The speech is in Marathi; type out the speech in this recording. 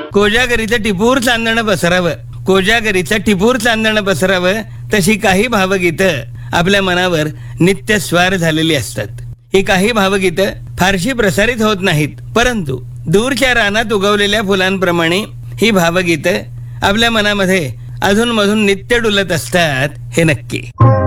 कोजागरीचं टिपूर चांदणं पसरावं, कोजागरीचं टिपूर चांदणं पसरावं, तशी काही भावगीतं आपल्या मनावर नित्य स्वार झालेली असतात. ही काही भावगीतं फारशी प्रसारित होत नाहीत, परंतु दूरच्या रानात उगवलेल्या फुलांप्रमाणे ही भावगीतं आपल्या मनामध्ये अधूनमधून नित्य डुलत असतात, हे नक्की.